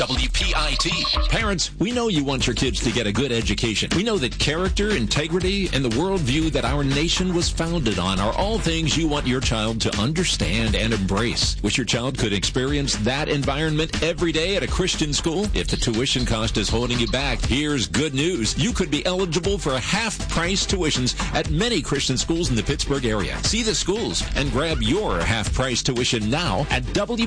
WPIT. Parents, we know you want your kids to get a good education. We know that character, integrity, and the worldview that our nation was founded on are all things you want your child to understand and embrace. Wish your child could experience that environment every day at a Christian school? If the tuition cost is holding you back, here's good news. You could be eligible for half-price tuitions at many Christian schools in the Pittsburgh area. See the schools and grab your half-price tuition now at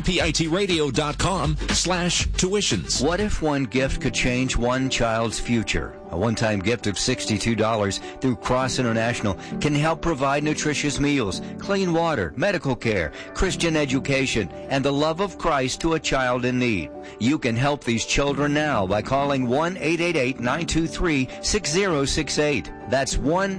WPITradio.com/tuitions. What if one gift could change one child's future? A one-time gift of $62 through Cross International can help provide nutritious meals, clean water, medical care, Christian education, and the love of Christ to a child in need. You can help these children now by calling 1-888-923-6068. That's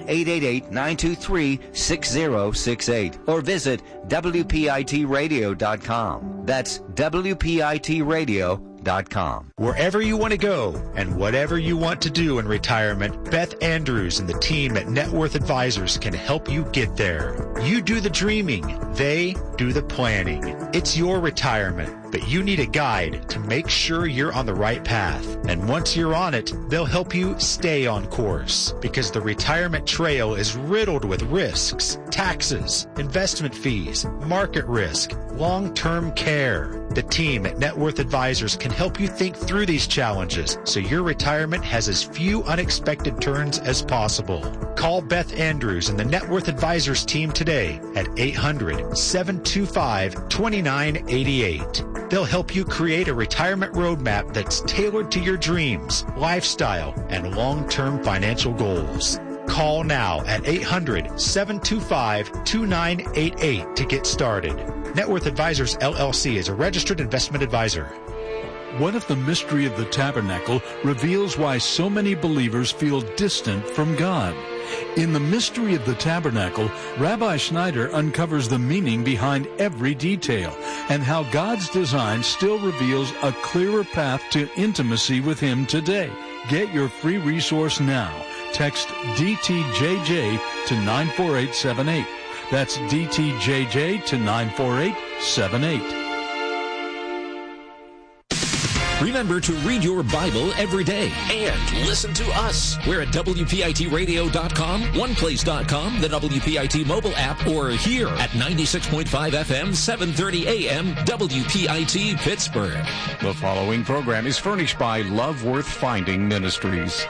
1-888-923-6068. Or visit WPITradio.com. That's WPITradio.com. Wherever you want to go and whatever you want to do in retirement, Beth Andrews and the team at Net Worth Advisors can help you get there. You do the dreaming, they do the planning. It's your retirement, but you need a guide to make sure you're on the right path. And once you're on it, they'll help you stay on course, because the retirement trail is riddled with risks, taxes, investment fees, market risk, long-term care. The team at Net Worth Advisors can help you think through these challenges so your retirement has as few unexpected turns as possible. Call Beth Andrews and the Net Worth Advisors team today at 800-725-2988. They'll help you create a retirement roadmap that's tailored to your dreams, lifestyle, and long-term financial goals. Call now at 800-725-2988 to get started. Net Worth Advisors, LLC is a registered investment advisor. What if the mystery of the tabernacle reveals why so many believers feel distant from God? In The Mystery of the Tabernacle, Rabbi Schneider uncovers the meaning behind every detail and how God's design still reveals a clearer path to intimacy with Him today. Get your free resource now. Text DTJJ to 94878. That's DTJJ to 94878. Remember to read your Bible every day and listen to us. We're at WPITradio.com, OnePlace.com, the WPIT mobile app, or here at 96.5 FM, 730 AM, WPIT Pittsburgh. The following program is furnished by Love Worth Finding Ministries.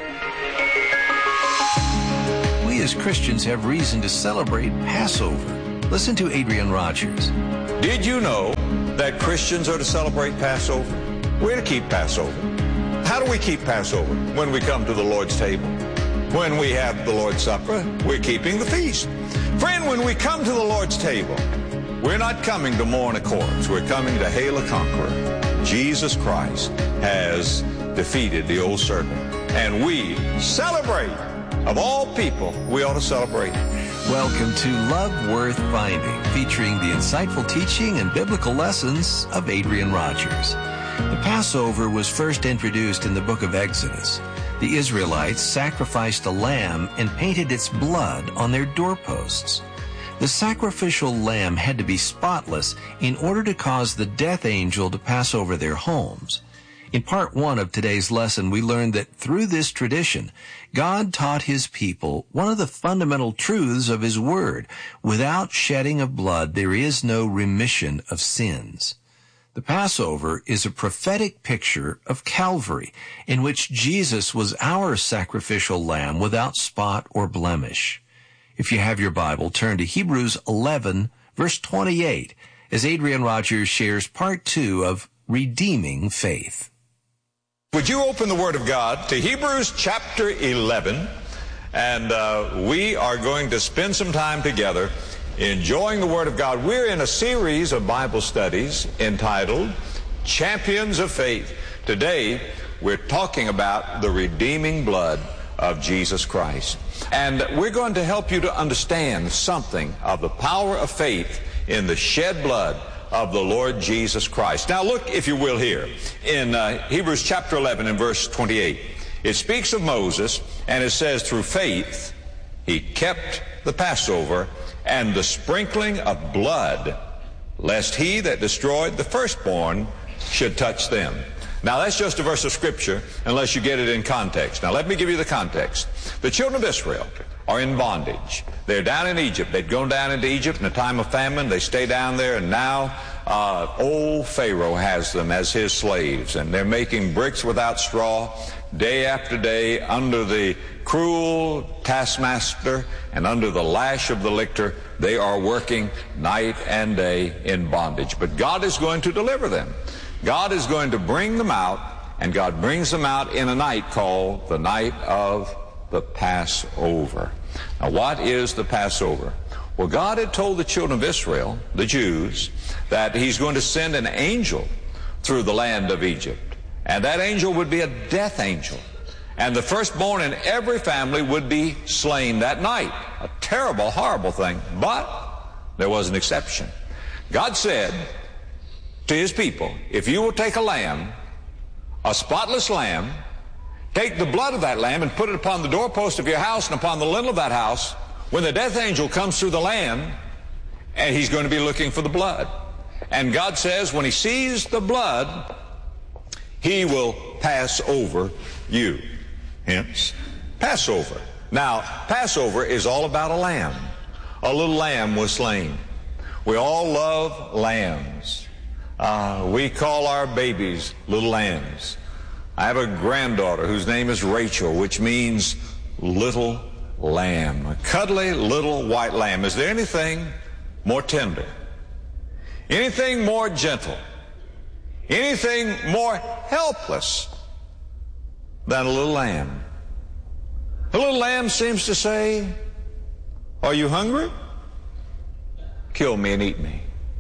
We as Christians have reason to celebrate Passover. Listen to Adrian Rogers. Did you know that Christians are to celebrate Passover? We're to keep Passover. How do we keep Passover? When we come to the Lord's table. When we have the Lord's Supper, we're keeping the feast. Friend, when we come to the Lord's table, we're not coming to mourn a corpse. We're coming to hail a conqueror. Jesus Christ has defeated the old serpent. And we celebrate. Of all people, we ought to celebrate. Welcome to Love Worth Finding, featuring the insightful teaching and biblical lessons of Adrian Rogers. The Passover was first introduced in the book of Exodus. The Israelites sacrificed a lamb and painted its blood on their doorposts. The sacrificial lamb had to be spotless in order to cause the death angel to pass over their homes. In part 1 of today's lesson, we learned that through this tradition, God taught His people one of the fundamental truths of His Word. Without shedding of blood, there is no remission of sins. The Passover is a prophetic picture of Calvary, in which Jesus was our sacrificial lamb without spot or blemish. If you have your Bible, turn to Hebrews 11, verse 28, as Adrian Rogers shares part 2 of Redeeming Faith. Would you open the Word of God to Hebrews chapter 11, and we are going to spend some time together enjoying the Word of God. We're in a series of Bible studies entitled Champions of Faith. Today, we're talking about the redeeming blood of Jesus Christ. And we're going to help you to understand something of the power of faith in the shed blood of the Lord Jesus Christ. Now look, if you will, here in Hebrews chapter 11 and verse 28. It speaks of Moses, and it says, through faith he kept the Passover and the sprinkling of blood, lest he that destroyed the firstborn should touch them. Now, that's just a verse of Scripture unless you get it in context. Now, let me give you the context. The children of Israel are in bondage. They're down in Egypt. They'd gone down into Egypt in a time of famine. They stay down there, and now old Pharaoh has them as his slaves, and they're making bricks without straw day after day under the cruel taskmaster and under the lash of the lictor. They are working night and day in bondage. But God is going to deliver them. God is going to bring them out, and God brings them out in a night called the night of the Passover. Now, what is the Passover? Well, God had told the children of Israel, the Jews, that He's going to send an angel through the land of Egypt. And that angel would be a death angel. And the firstborn in every family would be slain that night. A terrible, horrible thing. But there was an exception. God said to His people, if you will take a lamb, a spotless lamb, take the blood of that lamb and put it upon the doorpost of your house and upon the lintel of that house, when the death angel comes through the land, and he's going to be looking for the blood. And God says when He sees the blood, He will pass over you. Hence, Passover. Now, Passover is all about a lamb. A little lamb was slain. We all love lambs. We call our babies little lambs. I have a granddaughter whose name is Rachel, which means little lamb. A cuddly little white lamb. Is there anything more tender? Anything more gentle? Anything more helpless than a little lamb? A little lamb seems to say, are you hungry? Kill me and eat me.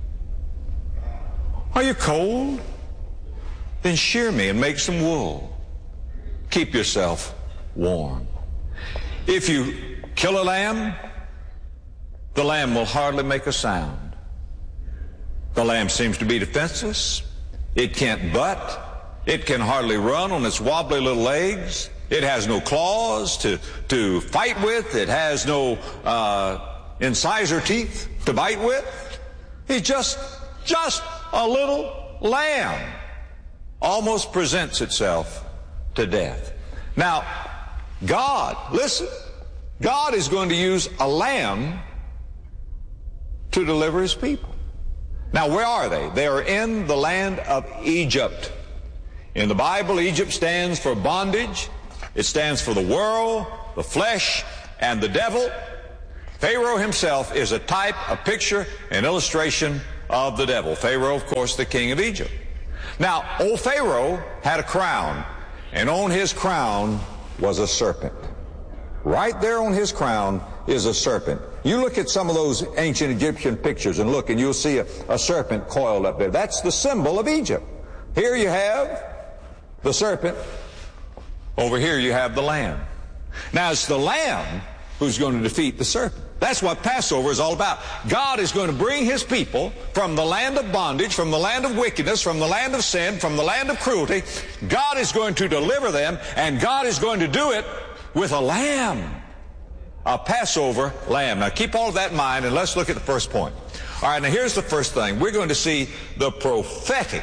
Are you cold? Then shear me and make some wool. Keep yourself warm. If you kill a lamb, the lamb will hardly make a sound. The lamb seems to be defenseless. It can't butt. It can hardly run on its wobbly little legs. It has no claws to fight with. It has no incisor teeth to bite with. It's just a little lamb. Almost presents itself to death. Now, God, listen, God is going to use a lamb to deliver His people. Now, where are they? They are in the land of Egypt. In the Bible, Egypt stands for bondage. It stands for the world, the flesh, and the devil. Pharaoh himself is a type, a picture, an illustration of the devil. Pharaoh, of course, the king of Egypt. Now, old Pharaoh had a crown, and on his crown was a serpent. Right there on his crown is a serpent. You look at some of those ancient Egyptian pictures and look, and you'll see a serpent coiled up there. That's the symbol of Egypt. Here you have the serpent. Over here you have the lamb. Now, it's the lamb who's going to defeat the serpent. That's what Passover is all about. God is going to bring His people from the land of bondage, from the land of wickedness, from the land of sin, from the land of cruelty. God is going to deliver them, and God is going to do it with a lamb, a Passover lamb. Now, keep all of that in mind, and let's look at the first point. All right, now here's the first thing. We're going to see the prophetic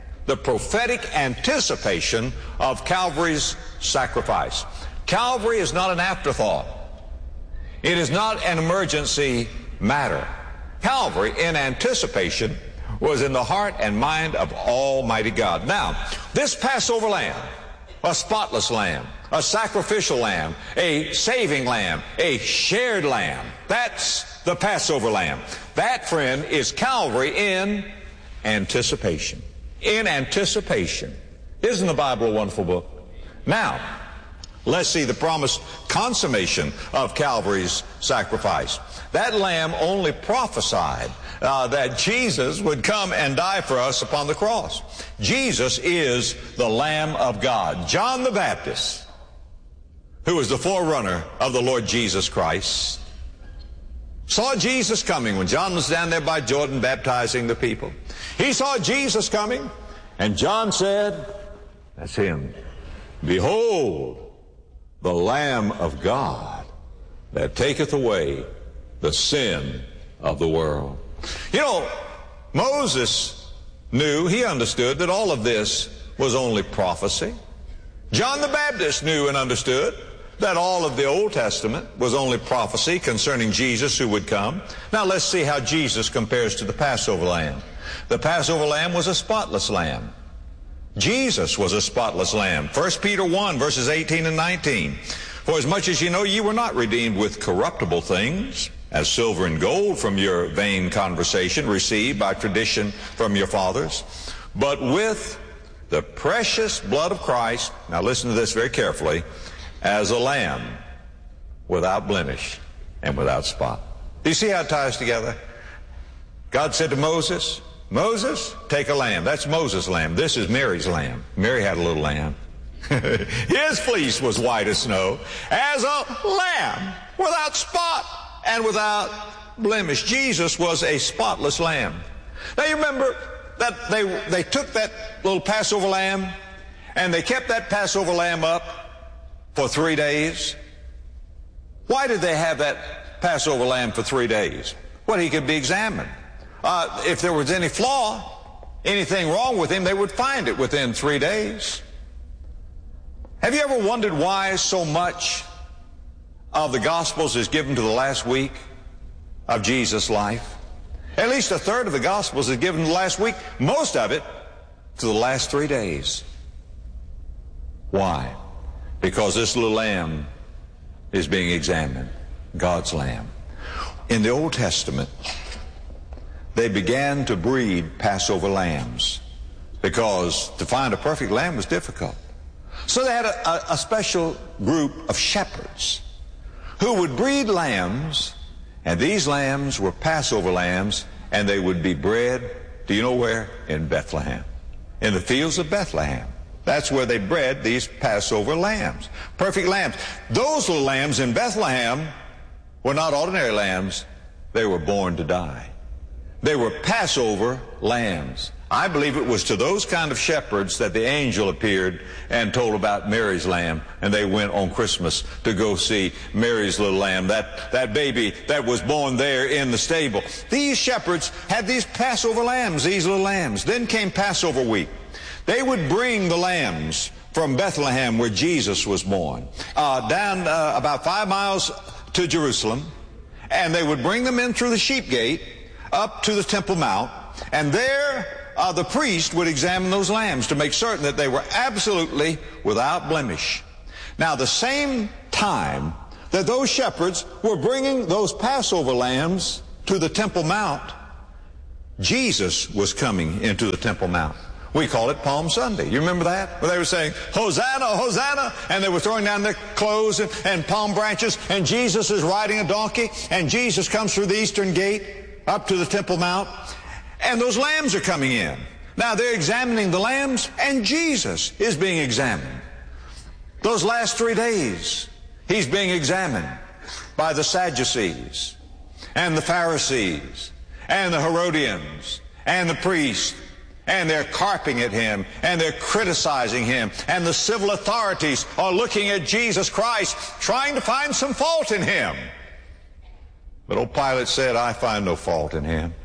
anticipation of Calvary's sacrifice. Calvary is not an afterthought. It is not an emergency matter. Calvary, in anticipation, was in the heart and mind of Almighty God. Now, this Passover lamb, a spotless lamb, a sacrificial lamb, a saving lamb, a shared lamb, that's the Passover lamb. That, friend, is Calvary in anticipation. In anticipation. Isn't the Bible a wonderful book? Now, let's see the promised consummation of Calvary's sacrifice. That lamb only prophesied that Jesus would come and die for us upon the cross. Jesus is the Lamb of God. John the Baptist, who was the forerunner of the Lord Jesus Christ, saw Jesus coming when John was down there by Jordan baptizing the people. He saw Jesus coming, and John said, that's Him. Behold, the Lamb of God that taketh away the sin of the world. You know, Moses knew, he understood that all of this was only prophecy. John the Baptist knew and understood that all of the Old Testament was only prophecy concerning Jesus who would come. Now let's see how Jesus compares to the Passover lamb. The Passover lamb was a spotless lamb. Jesus was a spotless lamb. 1 Peter 1, verses 18 and 19. For as much as you know, ye were not redeemed with corruptible things, as silver and gold from your vain conversation received by tradition from your fathers, but with the precious blood of Christ, now listen to this very carefully, as a lamb without blemish and without spot. Do you see how it ties together? God said to Moses, Moses, take a lamb. That's Moses' lamb. This is Mary's lamb. Mary had a little lamb. His fleece was white as snow, as a lamb without spot and without blemish. Jesus was a spotless lamb. Now you remember that they took that little Passover lamb and they kept that Passover lamb up for 3 days. Why did they have that Passover lamb for 3 days? Well, he could be examined. If there was any flaw, anything wrong with him, they would find it within 3 days. Have you ever wondered why so much of the Gospels is given to the last week of Jesus' life? At least a third of the Gospels is given to the last week, most of it to the last 3 days. Why? Because this little lamb is being examined, God's lamb. In the Old Testament, they began to breed Passover lambs because to find a perfect lamb was difficult. So they had a special group of shepherds who would breed lambs, and these lambs were Passover lambs, and they would be bred, do you know where? In Bethlehem. In the fields of Bethlehem. That's where they bred these Passover lambs. Perfect lambs. Those little lambs in Bethlehem were not ordinary lambs. They were born to die. They were Passover lambs. I believe it was to those kind of shepherds that the angel appeared and told about Mary's lamb, and they went on Christmas to go see Mary's little lamb, that baby that was born there in the stable. These shepherds had these Passover lambs, these little lambs. Then came Passover week. They would bring the lambs from Bethlehem where Jesus was born, down about 5 miles to Jerusalem, and they would bring them in through the sheep gate up to the Temple Mount, and there the priest would examine those lambs to make certain that they were absolutely without blemish. Now, the same time that those shepherds were bringing those Passover lambs to the Temple Mount, Jesus was coming into the Temple Mount. We call it Palm Sunday. You remember that? Where they were saying, Hosanna, Hosanna, and they were throwing down their clothes and palm branches, and Jesus is riding a donkey, and Jesus comes through the eastern gate up to the Temple Mount, and those lambs are coming in. Now they're examining the lambs, and Jesus is being examined. Those last 3 days, he's being examined by the Sadducees, and the Pharisees, and the Herodians, and the priests, and they're carping at him, and they're criticizing him, and the civil authorities are looking at Jesus Christ, trying to find some fault in him. But old Pilate said, I find no fault in him.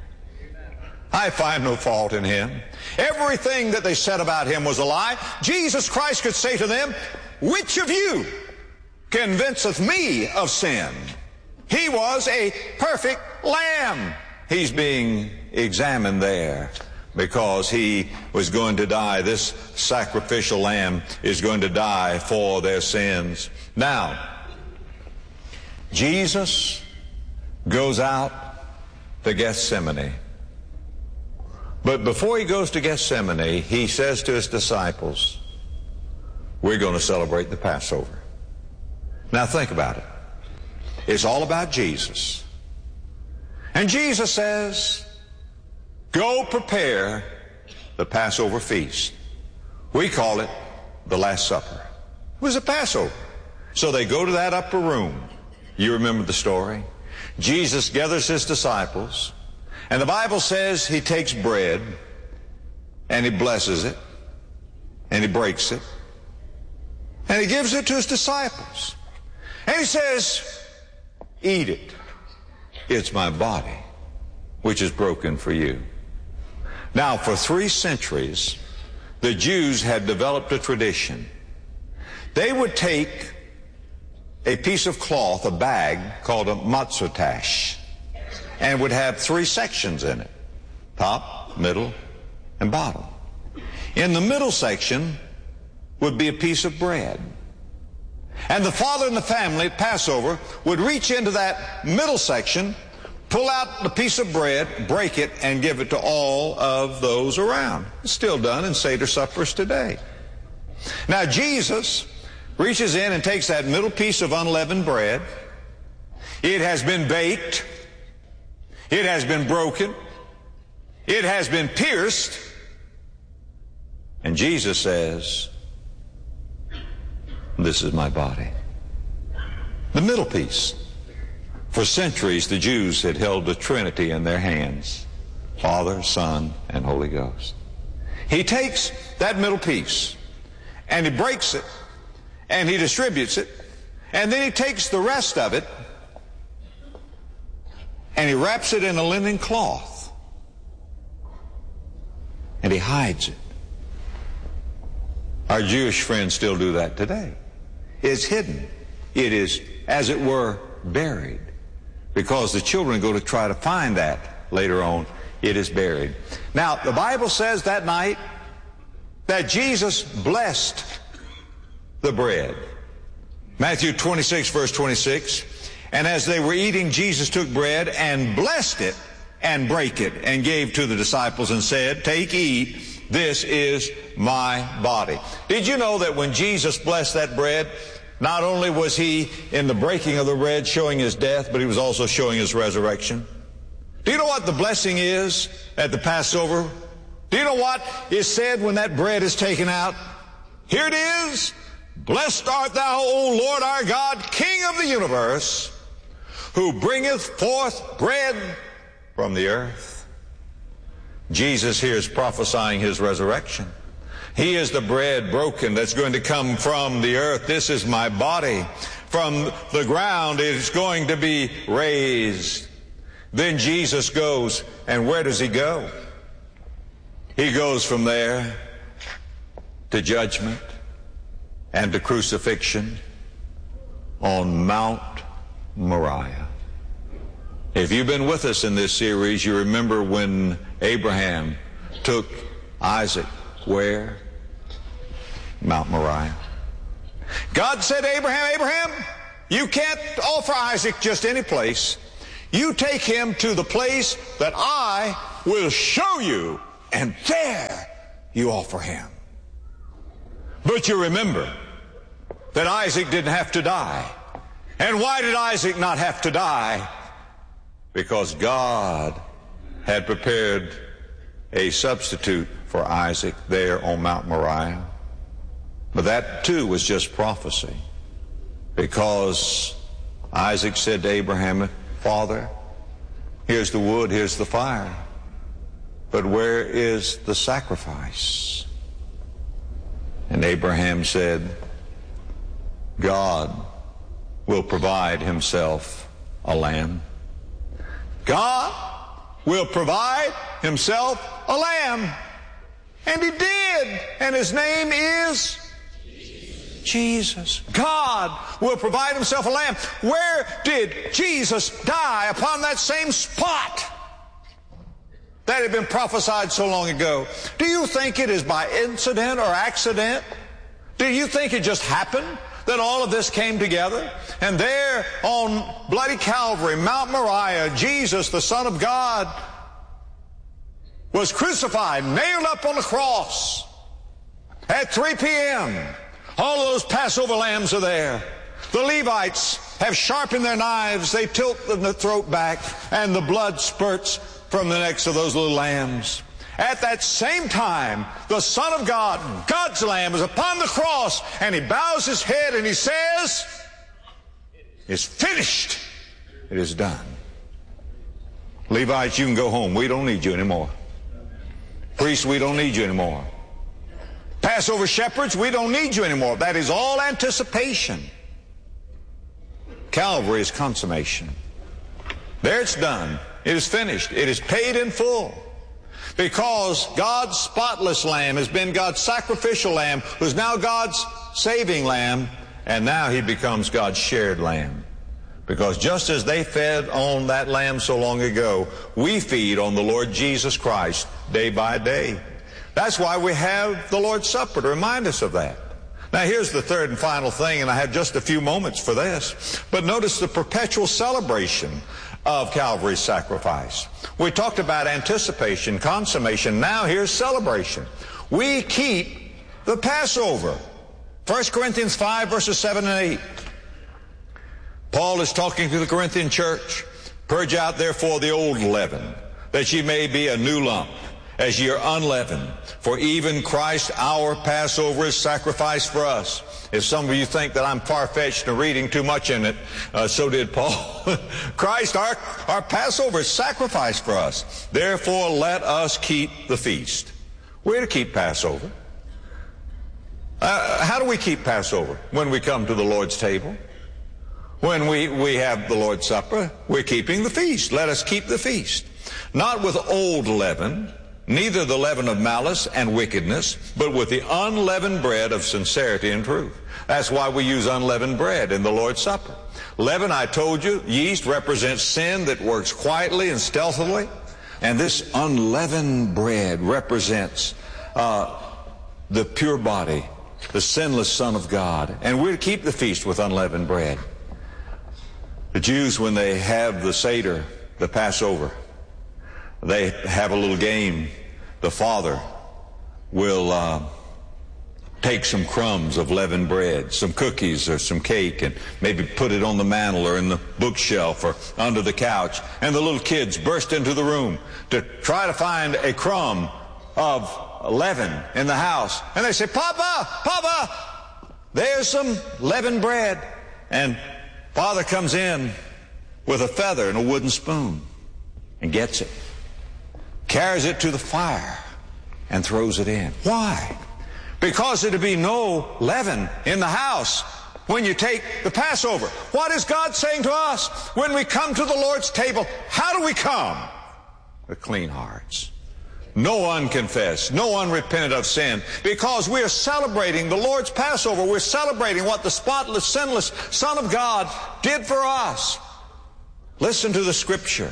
I find no fault in him. Everything that they said about him was a lie. Jesus Christ could say to them, which of you convinceth me of sin? He was a perfect lamb. He's being examined there because he was going to die. This sacrificial lamb is going to die for their sins. Now, Jesus goes out to Gethsemane. But before he goes to Gethsemane, he says to his disciples, we're going to celebrate the Passover. Now think about it. It's all about Jesus. And Jesus says, go prepare the Passover feast. We call it the Last Supper. It was a Passover. So they go to that upper room. You remember the story? Jesus gathers his disciples, and the Bible says he takes bread, and he blesses it, and he breaks it, and he gives it to his disciples. And he says, eat it. It's my body, which is broken for you. Now, for 3 centuries, the Jews had developed a tradition. They would take a piece of cloth, a bag, called a matzah, and would have 3 sections in it: top, middle, and bottom. In the middle section would be a piece of bread. And the father in the family at Passover would reach into that middle section, pull out the piece of bread, break it, and give it to all of those around. It's still done in Seder suppers today. Now Jesus reaches in and takes that middle piece of unleavened bread. It has been baked. It has been broken. It has been pierced. And Jesus says, "This is my body." The middle piece. For centuries, the Jews had held the Trinity in their hands: Father, Son, and Holy Ghost. He takes that middle piece, and he breaks it, and he distributes it, and then he takes the rest of it, and he wraps it in a linen cloth, and he hides it. Our Jewish friends still do that today. It's hidden. It is, as it were, buried, because the children go to try to find that later on. It is buried. Now, the Bible says that night that Jesus blessed the bread. Matthew 26, verse 26. And as they were eating, Jesus took bread and blessed it and brake it and gave to the disciples and said, "Take, eat, this is my body." Did you know that when Jesus blessed that bread, not only was he in the breaking of the bread showing his death, but he was also showing his resurrection? Do you know what the blessing is at the Passover? Do you know what is said when that bread is taken out? Here it is: "Blessed art thou, O Lord our God, King of the universe, who bringeth forth bread from the earth." Jesus here is prophesying his resurrection. He is the bread broken that's going to come from the earth. "This is my body. From the ground it is going to be raised." Then Jesus goes, and where does he go? He goes from there to judgment and to crucifixion on Mount Moriah. If you've been with us in this series, you remember when Abraham took Isaac where? Mount Moriah. God said to Abraham, "Abraham, you can't offer Isaac just any place. You take him to the place that I will show you, and there you offer him." But you remember that Isaac didn't have to die. And why did Isaac not have to die? Because God had prepared a substitute for Isaac there on Mount Moriah. But that too was just prophecy, because Isaac said to Abraham, "Father, here's the wood, here's the fire, but where is the sacrifice?" And Abraham said, "God will provide himself a lamb." God will provide himself a lamb. And he did. And his name is Jesus. God will provide himself a lamb. Where did Jesus die? Upon that same spot that had been prophesied so long ago. Do you think it is by incident or accident? Do you think it just happened that all of this came together? And there on bloody Calvary, Mount Moriah, Jesus, the Son of God, was crucified, nailed up on the cross. At 3 p.m., all of those Passover lambs are there. The Levites have sharpened their knives. They tilt the throat back, and the blood spurts from the necks of those little lambs. At that same time, the Son of God, God's Lamb, is upon the cross, and he bows his head and he says, "It's finished. It is done." Levites, you can go home. We don't need you anymore. Priests, we don't need you anymore. Passover shepherds, we don't need you anymore. That is all anticipation. Calvary is consummation. There it's done. It is finished. It is paid in full. Because God's spotless lamb has been God's sacrificial lamb, who's now God's saving lamb, and now he becomes God's shared lamb. Because just as they fed on that lamb so long ago, we feed on the Lord Jesus Christ day by day. That's why we have the Lord's Supper, to remind us of that. Now here's the third and final thing, and I have just a few moments for this. But notice the perpetual celebration of Calvary's sacrifice. We talked about anticipation, consummation. Now here's celebration. We keep the Passover. 1 Corinthians 5 verses 7 and 8. Paul is talking to the Corinthian church. Purge out therefore the old leaven, that ye may be a new lump, as ye are unleavened. For even Christ our Passover is sacrificed for us. If some of you think that I'm far-fetched and reading too much in it, so did Paul. Christ our Passover is sacrificed for us. Therefore let us keep the feast. We're to keep Passover. How do we keep Passover? When we come to the Lord's table. When we have the Lord's Supper, we're keeping the feast. Let us keep the feast. Not with old leaven, neither the leaven of malice and wickedness, but with the unleavened bread of sincerity and truth. That's why we use unleavened bread in the Lord's Supper. Leaven, I told you, yeast represents sin that works quietly and stealthily. And this unleavened bread represents the pure body, the sinless Son of God. And we're to keep the feast with unleavened bread. The Jews, when they have the Seder, the Passover, they have a little game. The father will take some crumbs of leavened bread, some cookies or some cake, and maybe put it on the mantle or in the bookshelf or under the couch. And the little kids burst into the room to try to find a crumb of leaven in the house. And they say, Papa, Papa, there's some leavened bread. And father comes in with a feather and a wooden spoon and gets it, carries it to the fire, and throws it in. Why? Because there'd be no leaven in the house when you take the Passover. What is God saying to us when we come to the Lord's table? How do we come? With clean hearts. No unconfessed, no unrepentant of sin, because we are celebrating the Lord's Passover. We're celebrating what the spotless, sinless Son of God did for us. Listen to the scripture.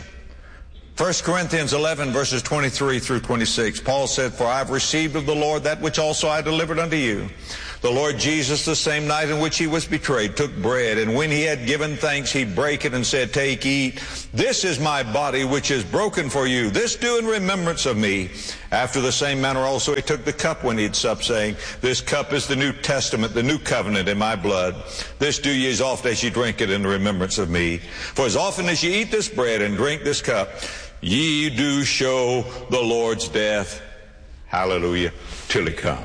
1 Corinthians 11 verses 23 through 26. Paul said, For I have received of the Lord that which also I delivered unto you. The Lord Jesus, the same night in which he was betrayed, took bread, and when he had given thanks, he brake it and said, Take, eat. This is my body which is broken for you. This do in remembrance of me. After the same manner also he took the cup when he had supped, saying, This cup is the New Testament, the new covenant in my blood. This do ye as often as ye drink it in remembrance of me. For as often as ye eat this bread and drink this cup, ye do show the Lord's death, hallelujah, till he come.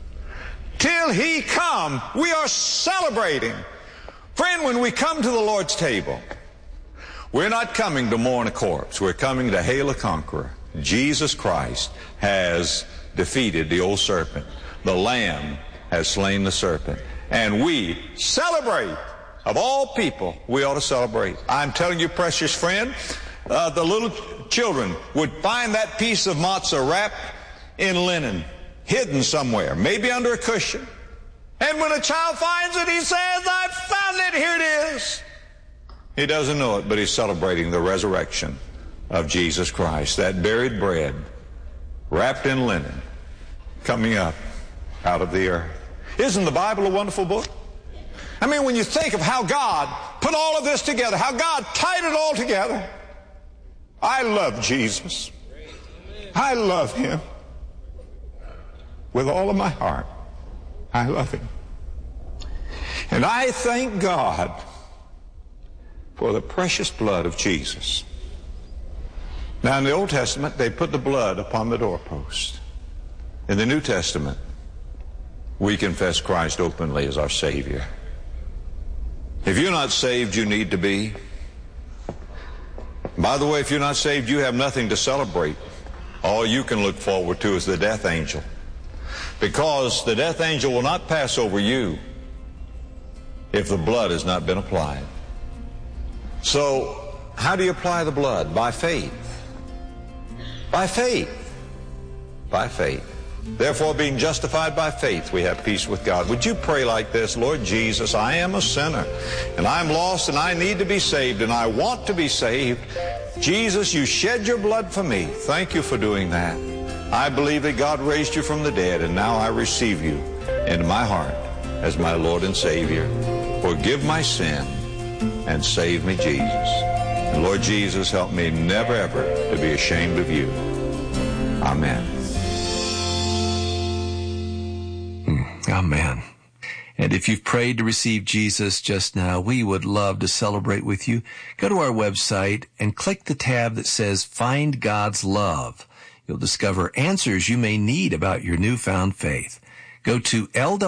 Till he come, we are celebrating. Friend, when we come to the Lord's table, we're not coming to mourn a corpse. We're coming to hail a conqueror. Jesus Christ has defeated the old serpent. The Lamb has slain the serpent. And we celebrate. Of all people, we ought to celebrate. I'm telling you, precious friend, the little children would find that piece of matzah wrapped in linen, hidden somewhere, maybe under a cushion. And when a child finds it, he says, I found it, here it is. He doesn't know it, but he's celebrating the resurrection of Jesus Christ. That buried bread, wrapped in linen, coming up out of the earth. Isn't the Bible a wonderful book? I mean, when you think of how God put all of this together, how God tied it all together. I love Jesus. I love him. With all of my heart, I love him. And I thank God for the precious blood of Jesus. Now, in the Old Testament, they put the blood upon the doorpost. In the New Testament, we confess Christ openly as our Savior. If you're not saved, you need to be. By the way, if you're not saved, you have nothing to celebrate. All you can look forward to is the death angel. Because the death angel will not pass over you if the blood has not been applied. So, how do you apply the blood? By faith. By faith. by faith. Therefore, being justified by faith, we have peace with God. Would you pray like this? Lord Jesus, I am a sinner, and I'm lost, and I need to be saved, and I want to be saved. Jesus, you shed your blood for me. Thank you for doing that. I believe that God raised you from the dead, and now I receive you into my heart as my Lord and Savior. Forgive my sin and save me, Jesus. And Lord Jesus, help me never, ever to be ashamed of you. Amen. Amen. And if you've prayed to receive Jesus just now, we would love to celebrate with you. Go to our website and click the tab that says Find God's Love. You'll discover answers you may need about your newfound faith. Go to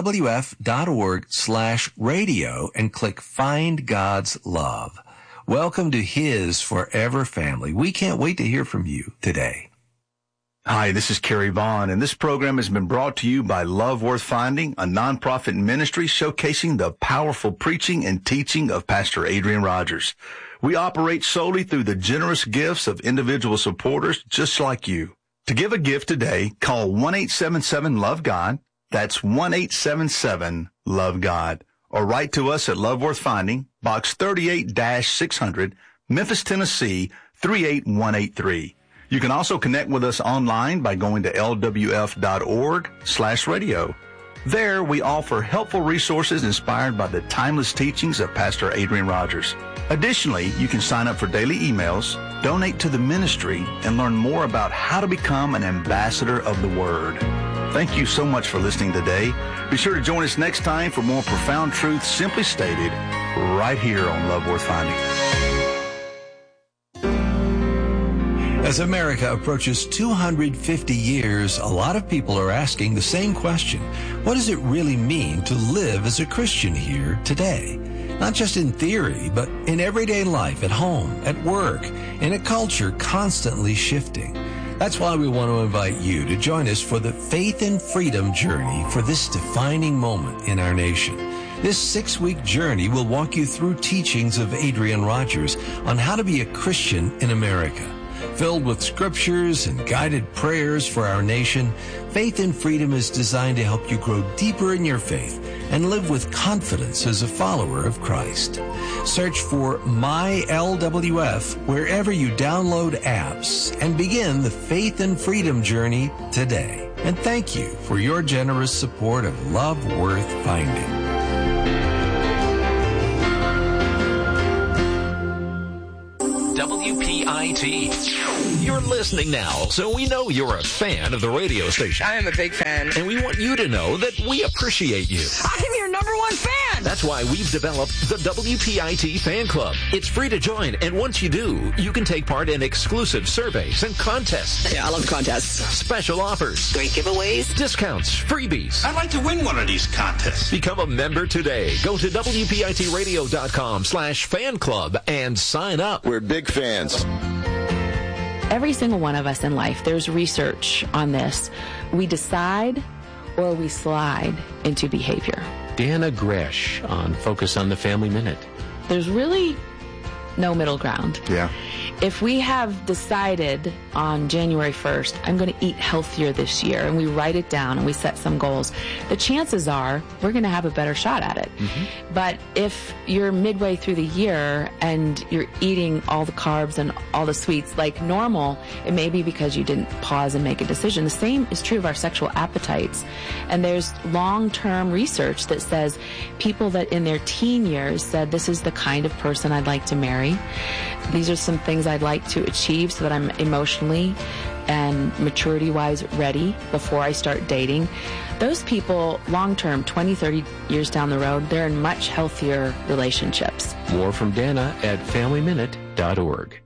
lwf.org/radio and click Find God's Love. Welcome to His Forever Family. We can't wait to hear from you today. Hi, this is Kerry Vaughn, and this program has been brought to you by Love Worth Finding, a nonprofit ministry showcasing the powerful preaching and teaching of Pastor Adrian Rogers. We operate solely through the generous gifts of individual supporters just like you. To give a gift today, call 1-877-LOVE-GOD. That's 1-877-LOVE-GOD. Or write to us at Love Worth Finding, Box 38-600, Memphis, Tennessee, 38183. You can also connect with us online by going to lwf.org/radio. There, we offer helpful resources inspired by the timeless teachings of Pastor Adrian Rogers. Additionally, you can sign up for daily emails, donate to the ministry, and learn more about how to become an ambassador of the Word. Thank you so much for listening today. Be sure to join us next time for more profound truths simply stated right here on Love Worth Finding. As America approaches 250 years, a lot of people are asking the same question. What does it really mean to live as a Christian here today? Not just in theory, but in everyday life, at home, at work, in a culture constantly shifting. That's why we want to invite you to join us for the Faith and Freedom journey for this defining moment in our nation. This 6-week journey will walk you through teachings of Adrian Rogers on how to be a Christian in America. Filled with scriptures and guided prayers for our nation, Faith and Freedom is designed to help you grow deeper in your faith and live with confidence as a follower of Christ. Search for MyLWF wherever you download apps and begin the Faith and Freedom journey today. And thank you for your generous support of Love Worth Finding. WPIT. You're listening now, so we know you're a fan of the radio station. I am a big fan. And we want you to know that we appreciate you. I'm your #1 fan. That's why we've developed the WPIT Fan Club. It's free to join, and once you do, you can take part in exclusive surveys and contests. Yeah, I love contests. Special offers. Great giveaways. Discounts. Freebies. I'd like to win one of these contests. Become a member today. Go to WPITradio.com/fan club and sign up. We're big fans. Every single one of us in life, there's research on this. We decide or we slide into behavior. Dana Gresh on Focus on the Family Minute. There's really no middle ground. Yeah. If we have decided on January 1st, I'm going to eat healthier this year, and we write it down and we set some goals, the chances are we're going to have a better shot at it. Mm-hmm. But if you're midway through the year and you're eating all the carbs and all the sweets like normal, it may be because you didn't pause and make a decision. The same is true of our sexual appetites. And there's long-term research that says people that in their teen years said, this is the kind of person I'd like to marry. These are some things I'd like to achieve so that I'm emotionally and maturity-wise ready before I start dating. Those people, long-term, 20, 30 years down the road, they're in much healthier relationships. More from Dana at FamilyMinute.org.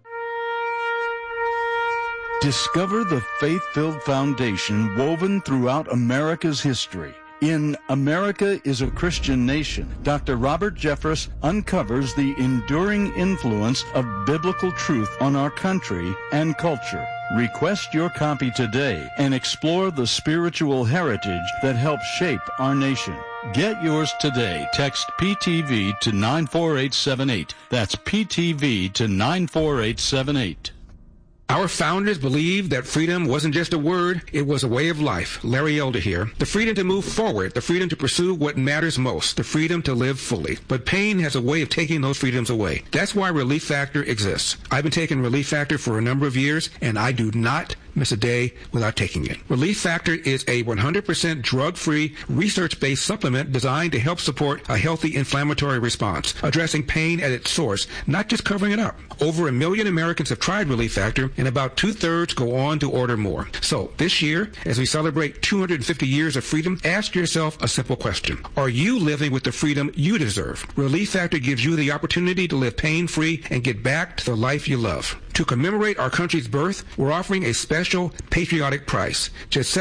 Discover the faith-filled foundation woven throughout America's history. In America is a Christian Nation, Dr. Robert Jeffress uncovers the enduring influence of biblical truth on our country and culture. Request your copy today and explore the spiritual heritage that helps shape our nation. Get yours today. Text PTV to 94878. That's PTV to 94878. Our founders believed that freedom wasn't just a word, it was a way of life. Larry Elder here. The freedom to move forward, the freedom to pursue what matters most, the freedom to live fully. But pain has a way of taking those freedoms away. That's why Relief Factor exists. I've been taking Relief Factor for a number of years, and I do not miss a day without taking it. Relief Factor is a 100% drug-free, research-based supplement designed to help support a healthy inflammatory response, addressing pain at its source, not just covering it up. Over 1 million Americans have tried Relief Factor, and about 2/3 go on to order more. So, this year, as we celebrate 250 years of freedom, ask yourself a simple question. Are you living with the freedom you deserve? Relief Factor gives you the opportunity to live pain-free and get back to the life you love. To commemorate our country's birth, we're offering a special patriotic price, just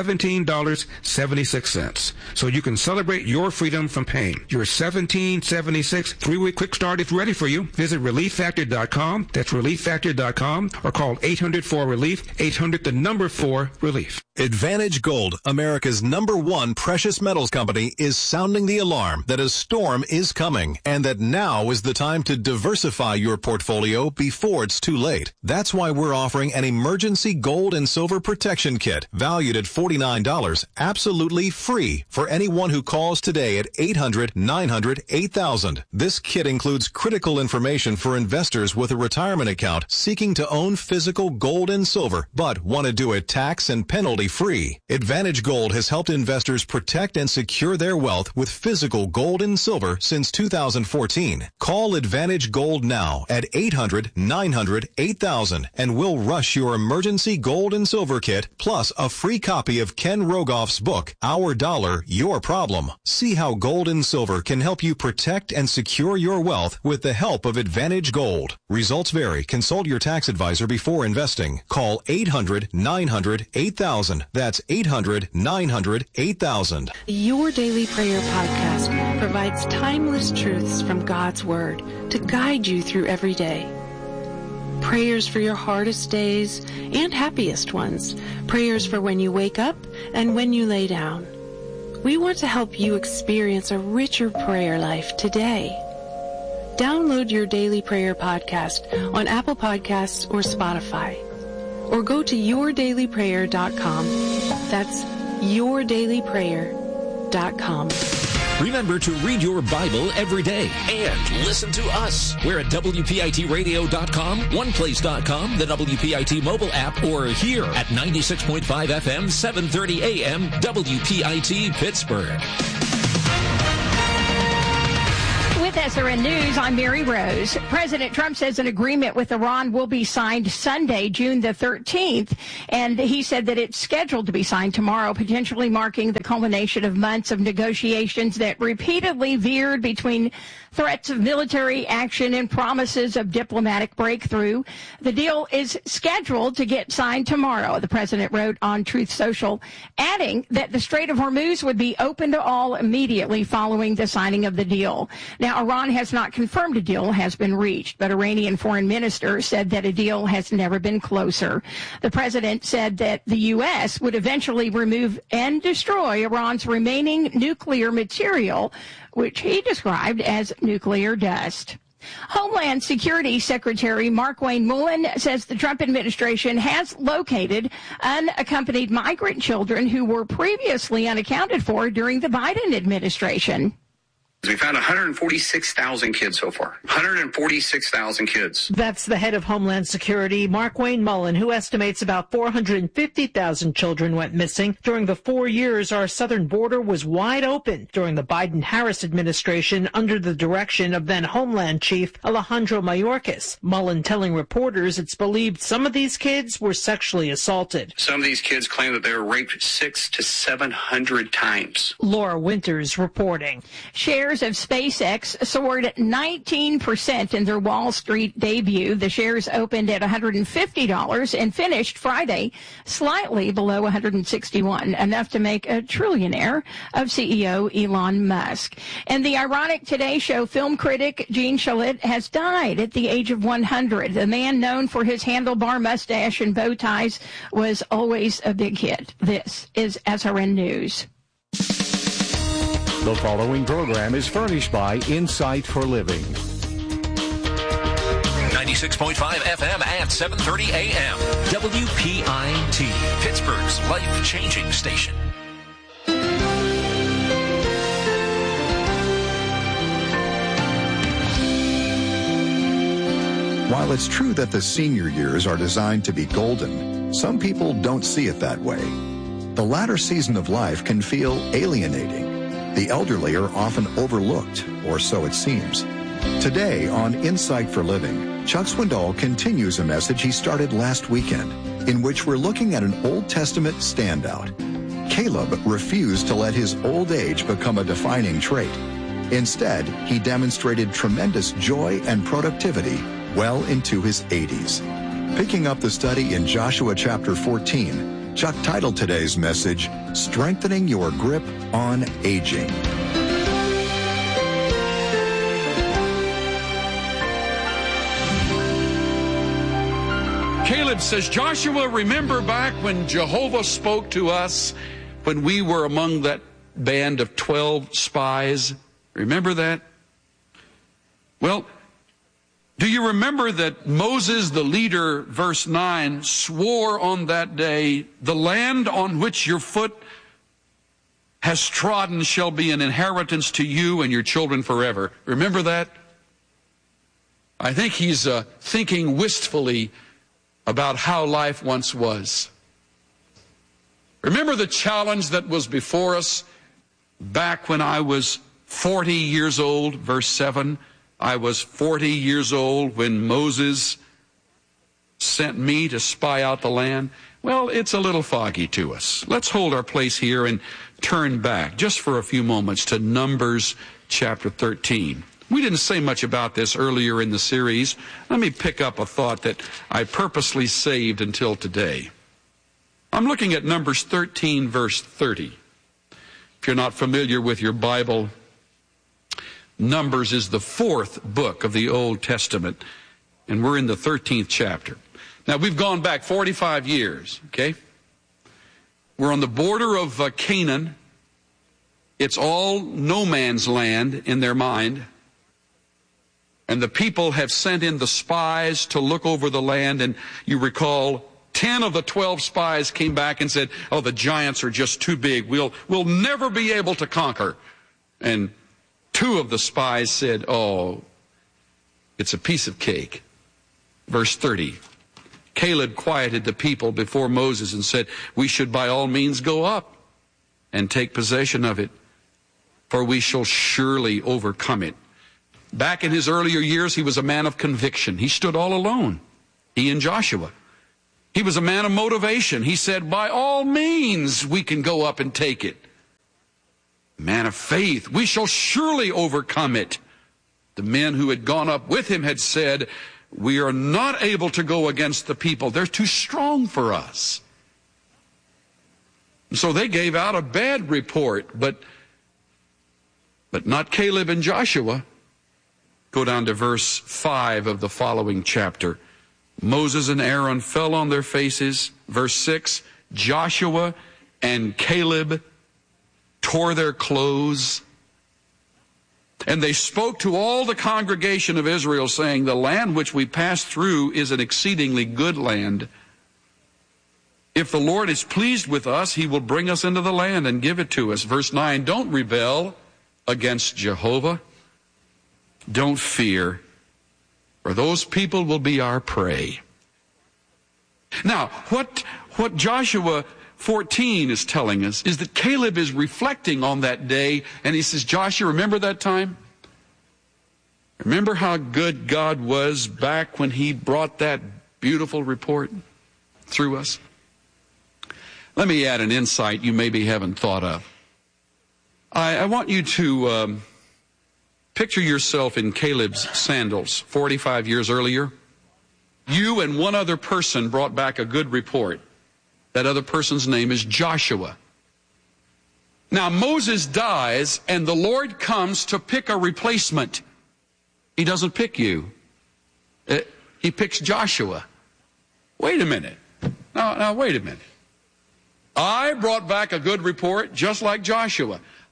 $17.76. So you can celebrate your freedom from pain. Your $17.76 3-week quick start is ready for you. Visit ReliefFactor.com. That's ReliefFactor.com, or call 800-4-RELIEF, 800-4-RELIEF. Advantage Gold, America's #1 precious metals company, is sounding the alarm that a storm is coming and that now is the time to diversify your portfolio before it's too late. That's why we're offering an emergency gold and silver protection kit valued at $49, absolutely free for anyone who calls today at 800-900-8000. This kit includes critical information for investors with a retirement account seeking to own physical gold and silver, but want to do it tax and penalty free. Advantage Gold has helped investors protect and secure their wealth with physical gold and silver since 2014. Call Advantage Gold now at 800-900-8000 and we'll rush your emergency gold and silver kit plus a free copy of Ken Rogoff's book, Our Dollar, Your Problem. See how gold and silver can help you protect and secure your wealth with the help of Advantage Gold. Results vary. Consult your tax advisor before investing. Call 800-900-8000. That's 800-900-8000. Your Daily Prayer podcast provides timeless truths from God's Word to guide you through every day. Prayers for your hardest days and happiest ones. Prayers for when you wake up and when you lay down. We want to help you experience a richer prayer life today. Download your Daily Prayer podcast on Apple Podcasts or Spotify. Or go to yourdailyprayer.com. That's yourdailyprayer.com. Remember to read your Bible every day and listen to us. We're at WPITradio.com, OnePlace.com, the WPIT mobile app, or here at 96.5 FM, 730 AM, WPIT Pittsburgh. With SRN News, I'm Mary Rose. President Trump says an agreement with Iran will be signed Sunday, June the 13th, and he said that it's scheduled to be signed tomorrow, potentially marking the culmination of months of negotiations that repeatedly veered between threats of military action and promises of diplomatic breakthrough. The deal is scheduled to get signed tomorrow, the president wrote on Truth Social, adding that the Strait of Hormuz would be open to all immediately following the signing of the deal. Now, Iran has not confirmed a deal has been reached, but Iranian foreign minister said that a deal has never been closer. The president said that the U.S. would eventually remove and destroy Iran's remaining nuclear material, which he described as nuclear dust. Homeland Security Secretary Markwayne Mullin says the Trump administration has located unaccompanied migrant children who were previously unaccounted for during the Biden administration. We found 146,000 kids so far. 146,000 kids. That's the head of Homeland Security, Markwayne Mullin, who estimates about 450,000 children went missing. During the 4 years our southern border was wide open during the Biden-Harris administration under the direction of then Homeland Chief Alejandro Mayorkas. Mullin telling reporters it's believed some of these kids were sexually assaulted. Some of these kids claim that they were raped 600 to 700 times. Laura Winters reporting. Shares of SpaceX soared 19% in their Wall Street debut. The shares opened at $150 and finished Friday slightly below $161, enough to make a trillionaire of CEO Elon Musk. And the ironic Today Show film critic Gene Shalit has died at the age of 100. The man known for his handlebar mustache and bow ties was always a big hit. This is SRN News. The following program is furnished by Insight for Living. 96.5 FM and 730 AM. WPIT, Pittsburgh's life-changing station. While it's true that the senior years are designed to be golden, some people don't see it that way. The latter season of life can feel alienating. The elderly are often overlooked, or so it seems. Today on Insight for Living, Chuck Swindoll continues a message he started last weekend, in which we're looking at an Old Testament standout. Caleb refused to let his old age become a defining trait. Instead, he demonstrated tremendous joy and productivity well into his 80s. Picking up the study in Joshua chapter 14, Chuck titled today's message, Strengthening Your Grip on Aging. Caleb says, Joshua, remember back when Jehovah spoke to us when we were among that band of 12 spies? Remember that? Well, do you remember that Moses, the leader, verse 9, swore on that day, the land on which your foot has trodden shall be an inheritance to you and your children forever. Remember that? I think he's thinking wistfully about how life once was. Remember the challenge that was before us back when I was 40 years old, verse 7. I was 40 years old when Moses sent me to spy out the land. Well, it's a little foggy to us. Let's hold our place here and turn back just for a few moments to Numbers chapter 13. We didn't say much about this earlier in the series. Let me pick up a thought that I purposely saved until today. I'm looking at Numbers 13, verse 30. If you're not familiar with your Bible, Numbers is the fourth book of the Old Testament, and we're in the 13th chapter. Now, we've gone back 45 years, okay? We're on the border of Canaan. It's all no man's land in their mind. And the people have sent in the spies to look over the land, and you recall 10 of the 12 spies came back and said, oh, the giants are just too big. We'll never be able to conquer. And 2 of the spies said, oh, it's a piece of cake. Verse 30, Caleb quieted the people before Moses and said, we should by all means go up and take possession of it, for we shall surely overcome it. Back in his earlier years, he was a man of conviction. He stood all alone, he and Joshua. He was a man of motivation. He said, by all means, we can go up and take it. Man of faith, we shall surely overcome it. The men who had gone up with him had said, we are not able to go against the people. They're too strong for us. And so they gave out a bad report, but not Caleb and Joshua. Go down to verse 5 of the following chapter. Moses and Aaron fell on their faces. Verse 6, Joshua and Caleb tore their clothes, and they spoke to all the congregation of Israel, saying, the land which we passed through is an exceedingly good land. If the Lord is pleased with us, he will bring us into the land and give it to us. Verse 9, don't rebel against Jehovah. Don't fear, for those people will be our prey. Now, what Joshua 14 is telling us is that Caleb is reflecting on that day, and he says, Joshua, remember that time? Remember how good God was back when he brought that beautiful report through us? Let me add an insight you maybe haven't thought of. I want you to picture yourself in Caleb's sandals 45 years earlier. You and one other person brought back a good report. That other person's name is Joshua. Now Moses dies, and the Lord comes to pick a replacement. He doesn't pick you. He picks Joshua. Wait a minute. Now wait a minute. I brought back a good report just like Joshua.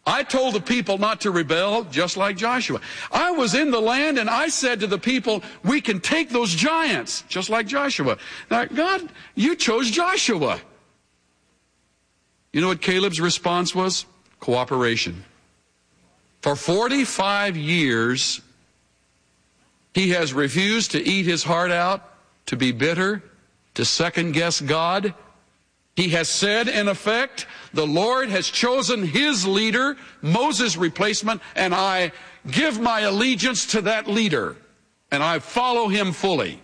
I told the people not to rebel, just like Joshua. I was in the land, and I said to the people, we can take those giants, just like Joshua. Now, God, you chose Joshua. You know what Caleb's response was? Cooperation. For 45 years, he has refused to eat his heart out, to be bitter, to second-guess God. He has said, in effect, the Lord has chosen his leader, Moses' replacement, and I give my allegiance to that leader, and I follow him fully.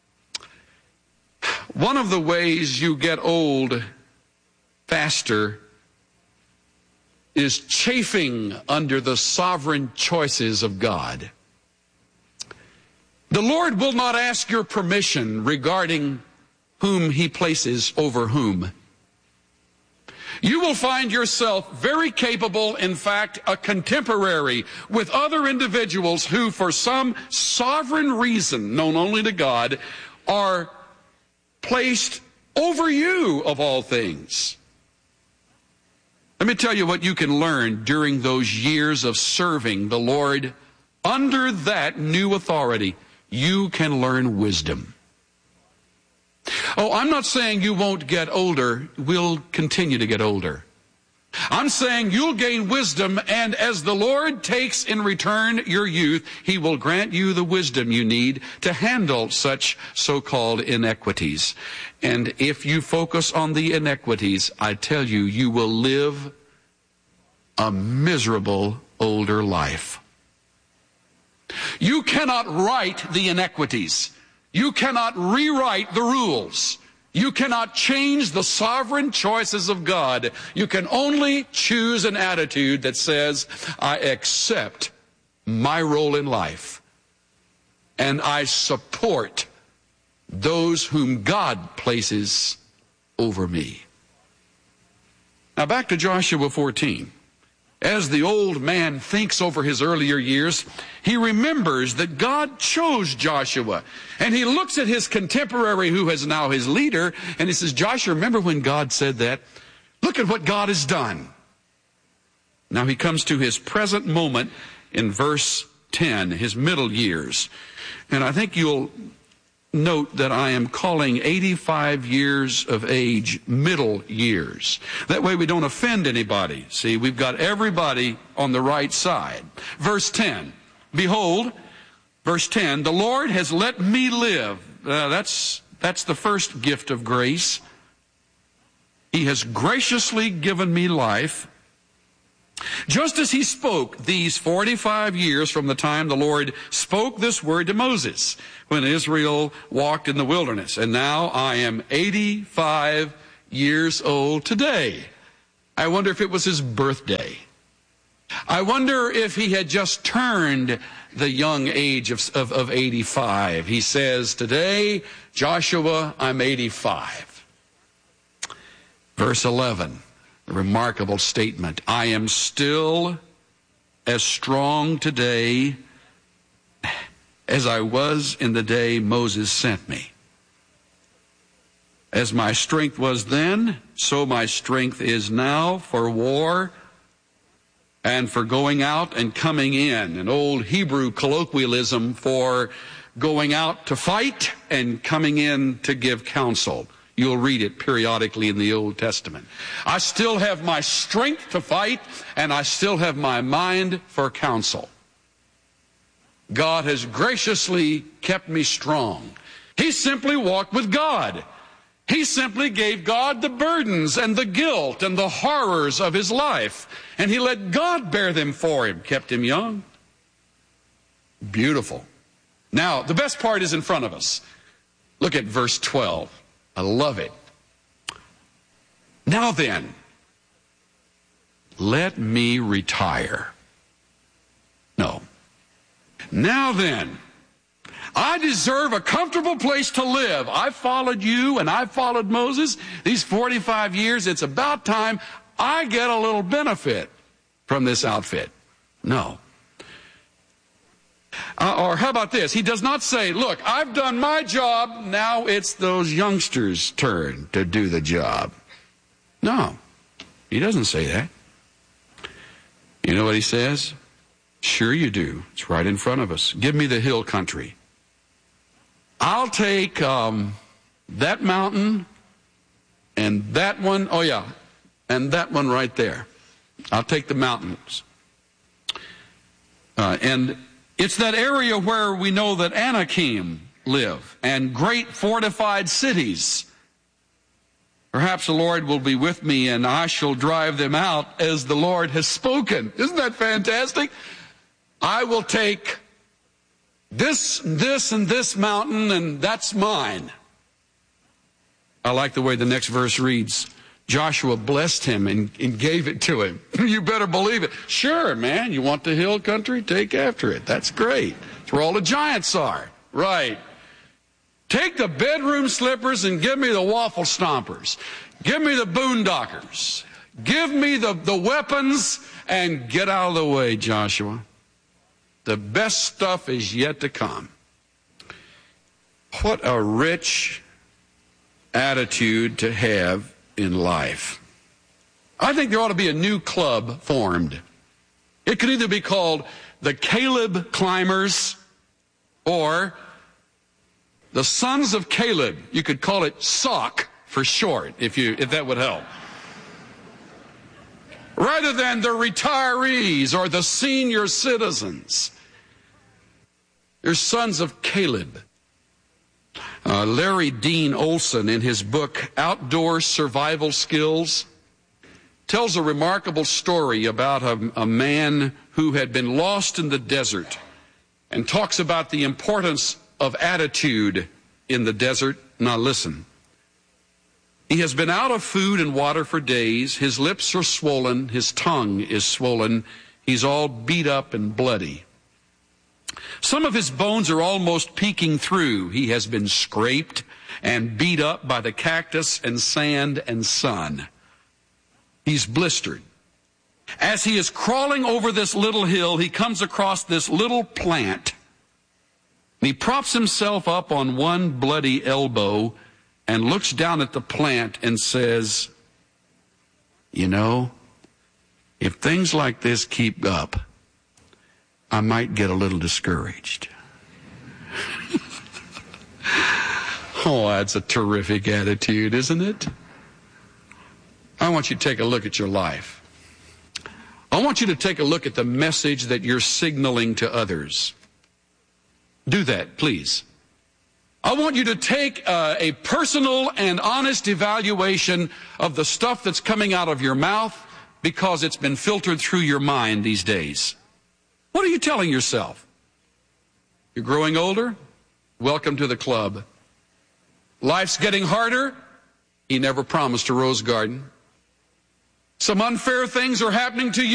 One of the ways you get old faster is chafing under the sovereign choices of God. The Lord will not ask your permission regarding whom he places over whom. You will find yourself very capable, in fact, a contemporary with other individuals who, for some sovereign reason known only to God, are placed over you of all things. Let me tell you what you can learn during those years of serving the Lord under that new authority. You can learn wisdom. Oh, I'm not saying you won't get older. We'll continue to get older. I'm saying you'll gain wisdom, and as the Lord takes in return your youth, he will grant you the wisdom you need to handle such so-called inequities. And if you focus on the inequities, I tell you, you will live a miserable older life. You cannot right the inequities. You cannot rewrite the rules. You cannot change the sovereign choices of God. You can only choose an attitude that says, I accept my role in life, and I support those whom God places over me. Now back to Joshua 14. As the old man thinks over his earlier years, he remembers that God chose Joshua. And he looks at his contemporary, who is now his leader, and he says, Joshua, remember when God said that? Look at what God has done. Now he comes to his present moment in verse 10, his middle years. And I think you'll note that I am calling 85 years of age middle years. That way we don't offend anybody. See, we've got everybody on the right side. Verse 10, behold, verse 10, the Lord has let me live. That's the first gift of grace. He has graciously given me life. Just as he spoke these 45 years from the time the Lord spoke this word to Moses when Israel walked in the wilderness. And now I am 85 years old today. I wonder if it was his birthday. I wonder if he had just turned the young age of 85. He says, today, Joshua, I'm 85. Verse 11. A remarkable statement. I am still as strong today as I was in the day Moses sent me. As my strength was then, so my strength is now for war and for going out and coming in. An old Hebrew colloquialism for going out to fight and coming in to give counsel. You'll read it periodically in the Old Testament. I still have my strength to fight, and I still have my mind for counsel. God has graciously kept me strong. He simply walked with God. He simply gave God the burdens and the guilt and the horrors of his life, and he let God bear them for him, kept him young. Beautiful. Now, the best part is in front of us. Look at verse 12. I love it. Now then, let me retire. No. Now then, I deserve a comfortable place to live. I followed you and I followed Moses these 45 years. It's about time I get a little benefit from this outfit. No. Or how about this? He does not say, look, I've done my job, now it's those youngsters' turn to do the job. No, he doesn't say that. You know what he says? Sure you do. It's right in front of us. Give me the hill country. I'll take that mountain and that one. Oh, yeah. And that one right there. I'll take the mountains. And it's that area where we know that Anakim live and great fortified cities. Perhaps the Lord will be with me and I shall drive them out as the Lord has spoken. Isn't that fantastic? I will take this, and this mountain, and that's mine. I like the way the next verse reads. Joshua blessed him and gave it to him. You better believe it. Sure, man, you want the hill country? Take after it. That's great. That's where all the giants are. Right. Take the bedroom slippers and give me the waffle stompers. Give me the boondockers. Give me the weapons and get out of the way, Joshua. The best stuff is yet to come. What a rich attitude to have in life. I think there ought to be a new club formed. It could either be called the Caleb Climbers or the Sons of Caleb. You could call it SOC for short, if that would help. Rather than the retirees or the senior citizens. They're Sons of Caleb. Larry Dean Olson, in his book Outdoor Survival Skills, tells a remarkable story about a man who had been lost in the desert and talks about the importance of attitude in the desert. Now listen. He has been out of food and water for days. His lips are swollen. His tongue is swollen. He's all beat up and bloody. Some of his bones are almost peeking through. He has been scraped and beat up by the cactus and sand and sun. He's blistered. As he is crawling over this little hill, he comes across this little plant. He props himself up on one bloody elbow and looks down at the plant and says, you know, if things like this keep up, I might get a little discouraged. Oh, that's a terrific attitude, isn't it? I want you to take a look at your life. I want you to take a look at the message that you're signaling to others. Do that, please. I want you to take a personal and honest evaluation of the stuff that's coming out of your mouth because it's been filtered through your mind these days. What are you telling yourself? You're growing older? Welcome to the club. Life's getting harder? He never promised a rose garden. Some unfair things are happening to you.